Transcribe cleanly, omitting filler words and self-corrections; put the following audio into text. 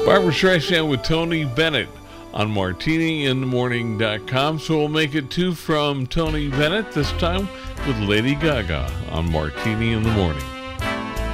Barbara Streisand with Tony Bennett on martiniinthemorning.com. So we'll make it two from Tony Bennett, this time with Lady Gaga on Martini in the Morning.